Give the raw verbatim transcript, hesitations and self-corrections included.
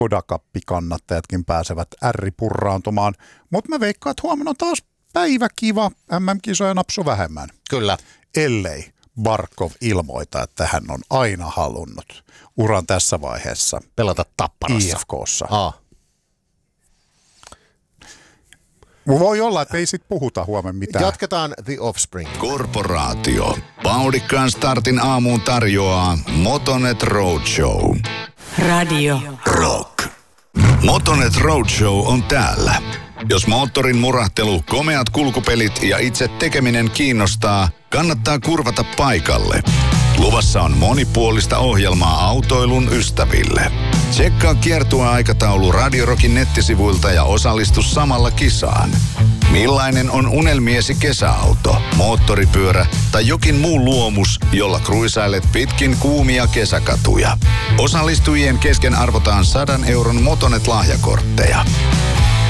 Kodakappi-kannattajatkin pääsevät ärripurraantumaan. Mutta mä veikkaan, että huomenna on taas päivä kiva, M M-kisoja napsu vähemmän. Kyllä. Ellei Barkov ilmoita, että hän on aina halunnut uran tässä vaiheessa pelata Tapparassa. I F K:ssa. Aa. Voi olla, että ei sit puhuta huomenna mitään. Jatketaan The Offspring. Korporaatio. Vauhdikkaan startin aamuun tarjoaa Motonet Roadshow. Radio Rock. Motonet Roadshow on täällä. Jos moottorin murahtelu, komeat kulkupelit ja itse tekeminen kiinnostaa, kannattaa kurvata paikalle. Luvassa on monipuolista ohjelmaa autoilun ystäville. Tsekkaa kiertueaikataulu Radio Rockin nettisivuilta ja osallistu samalla kisaan. Millainen on unelmiesi kesäauto, moottoripyörä tai jokin muu luomus, jolla kruisailet pitkin kuumia kesäkatuja? Osallistujien kesken arvotaan sadan euron Motonet-lahjakortteja.